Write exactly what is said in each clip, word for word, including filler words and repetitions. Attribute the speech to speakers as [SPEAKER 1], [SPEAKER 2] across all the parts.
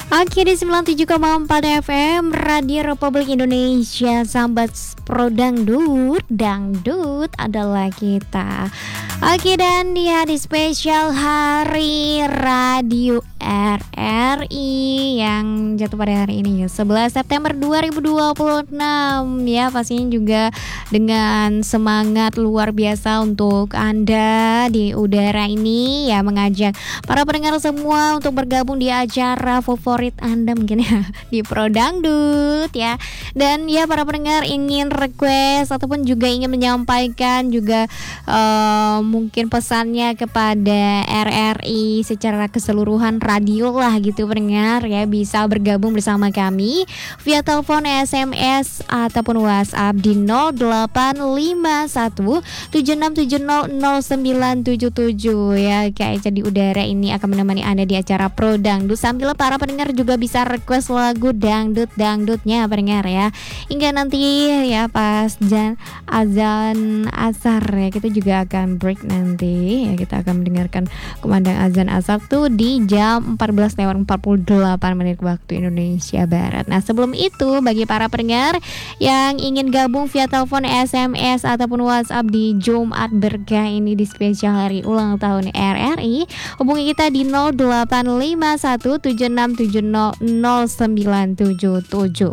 [SPEAKER 1] Oke, di sembilan puluh tujuh koma empat F M Radio Republik Indonesia, sahabat pro dangdut, dangdut adalah kita. Oke, dan di hari spesial Hari Radio R R I yang jatuh pada hari ini ya, sebelas September dua ribu dua puluh enam ya, pastinya juga dengan semangat luar biasa untuk Anda di udara ini ya, mengajak para pendengar semua untuk bergabung di acara favorit Anda mungkin ya, di Pro Dangdut ya. Dan ya, para pendengar ingin request ataupun juga ingin menyampaikan juga uh, mungkin pesannya kepada R R I secara keseluruhan radio lah gitu pendengar ya, bisa bergabung bersama kami via telepon, S M S ataupun WhatsApp di nol delapan lima satu tujuh enam tujuh nol nol sembilan tujuh tujuh ya. Kayak jadi udara ini akan menemani Anda di acara Pro Dangdut, sambil para pendengar juga bisa request lagu dangdut-dangdutnya pendengar ya, hingga nanti ya pas jan, azan asar ya, kita juga akan break nanti ya, kita akan mendengarkan kumandang azan asar tuh di jam empat belas lewat empat puluh delapan menit waktu Indonesia Barat. Nah, sebelum itu bagi para pendengar yang ingin gabung via telepon, S M S ataupun WhatsApp di Jumat berkah ini di spesial hari ulang tahun R R I, hubungi kita di nol delapan lima satu tujuh enam tujuh nol nol sembilan tujuh tujuh.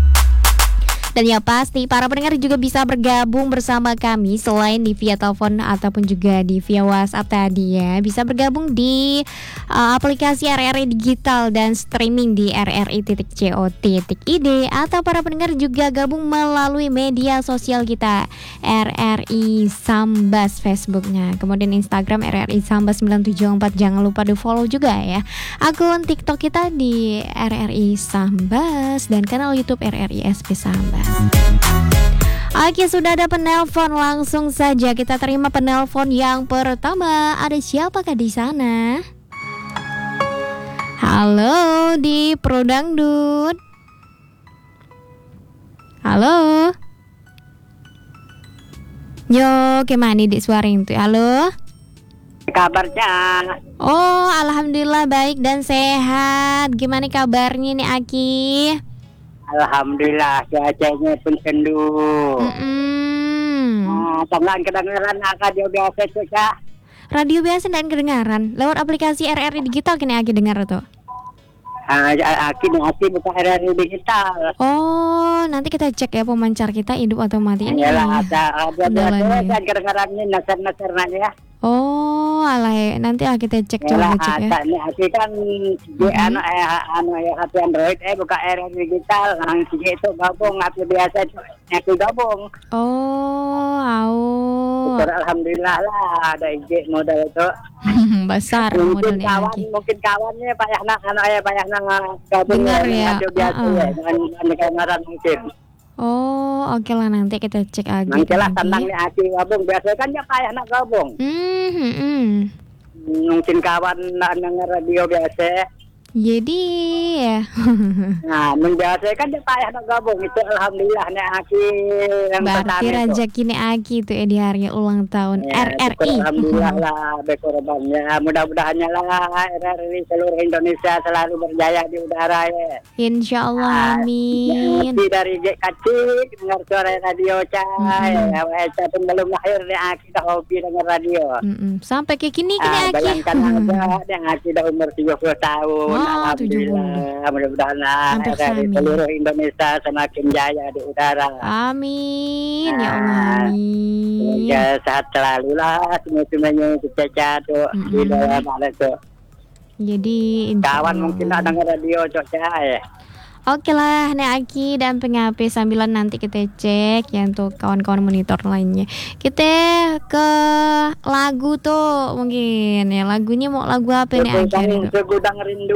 [SPEAKER 1] Dan ya pasti para pendengar juga bisa bergabung bersama kami selain di via telepon ataupun juga di via WhatsApp tadi ya. Bisa bergabung di uh, aplikasi R R I Digital dan streaming di r r i titik co titik i d, atau para pendengar juga gabung melalui media sosial kita R R I Sambas Facebooknya, kemudian Instagram R R I Sambas sembilan tujuh empat. Jangan lupa di follow juga ya akun TikTok kita di R R I Sambas dan kanal YouTube R R I S P Sambas. Oke, sudah ada penelpon, langsung saja kita terima penelpon yang pertama. Ada siapakah di sana? Halo di Pro Dangdut. Halo. Yo, gimana dik suara itu? Halo.
[SPEAKER 2] Kabarnya?
[SPEAKER 1] Oh, alhamdulillah baik dan sehat. Gimana kabarnya nih Aki?
[SPEAKER 2] Alhamdulillah, cuacanya pun sendu.
[SPEAKER 1] Mm-mm.
[SPEAKER 2] Oh, pengalaman kedengaran radio biasa tuh ya.
[SPEAKER 1] Radio biasa dan kedengaran lewat aplikasi R R I Digital kini Aki dengar tuh.
[SPEAKER 2] Ah, Aki Aki buka R R I Digital.
[SPEAKER 1] Oh, nanti kita cek ya pemancar kita hidup atau mati ini.
[SPEAKER 2] Iyalah, ada ada ada dan kedengarannya nasar-nasar ya.
[SPEAKER 1] Oh, alay, nanti lah kita cek, coba cek ya.
[SPEAKER 2] Ini Aki kan di anu eh anu ya H P Android eh buka R R I Digital, langsung itu gabung Aki biasa itu Aki gabung.
[SPEAKER 1] Oh, au.
[SPEAKER 2] Alhamdulillah lah ada I G modal itu.
[SPEAKER 1] Besar
[SPEAKER 2] mungkin
[SPEAKER 1] modalnya
[SPEAKER 2] kawan,
[SPEAKER 1] Aki.
[SPEAKER 2] mungkin kawannya payah nak anu ya payah nak gabung
[SPEAKER 1] dengar ya.
[SPEAKER 2] biasa
[SPEAKER 1] Uh-uh.
[SPEAKER 2] ya dengan kedengaran mungkin.
[SPEAKER 1] Oh, oke okay lah, nanti kita cek lagi.
[SPEAKER 2] Nanti lah tentangnya Aki gabung biasa kan ya payah nak gabung.
[SPEAKER 1] Hmm, hmm, hmm.
[SPEAKER 2] Mungkin kawan nak denger radio biasa.
[SPEAKER 1] Jadi ya.
[SPEAKER 2] Nah, menjasa kan dia payah nak gabung itu alhamdulillah nek Aki yang
[SPEAKER 1] berarti rezeki nih Aki itu ya di hari ulang tahun
[SPEAKER 2] ya,
[SPEAKER 1] R R I.
[SPEAKER 2] Alhamdulillah lah berkorbannya. Mudah-mudahannya lah R R I seluruh Indonesia selalu berjaya di udara ya.
[SPEAKER 1] Insya Allah, amin.
[SPEAKER 2] Nah, dari J Kacik dengar suara radio cai.
[SPEAKER 1] Mm-hmm.
[SPEAKER 2] Ya, pun belum lahir nih Aki dah hobi dengar radio.
[SPEAKER 1] Mm-mm. Sampai ke kini kini
[SPEAKER 2] Ah,
[SPEAKER 1] Aki.
[SPEAKER 2] bayangkan aja yang Aki dah umur tujuh puluh tahun.
[SPEAKER 1] Oh,
[SPEAKER 2] Alhamdulillah, mudah-mudahan lah
[SPEAKER 1] Hampir
[SPEAKER 2] dari
[SPEAKER 1] sami.
[SPEAKER 2] seluruh Indonesia semakin jaya di udara.
[SPEAKER 1] Amin, ya
[SPEAKER 2] Ah,
[SPEAKER 1] Allah, amin.
[SPEAKER 2] Ya sehat selalu lah, semua-semuanya kita tuh
[SPEAKER 1] Mm-mm.
[SPEAKER 2] di dalam ada tuh.
[SPEAKER 1] Jadi insya
[SPEAKER 2] Kawan
[SPEAKER 1] Allah.
[SPEAKER 2] mungkin nak dengar radio cok ya.
[SPEAKER 1] Oke lah, Nek Aki dan pengapi sambilan nanti kita cek ya untuk kawan-kawan monitor lainnya. Kita ke lagu tuh mungkin ya, lagunya mau lagu apa nih Aki?
[SPEAKER 2] Segudang rindu.